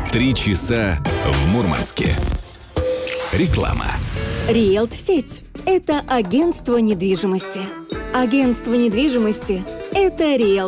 3 часа в Мурманске. Реклама. Риэлт-сеть – это агентство недвижимости. Агентство недвижимости – это Риэлт.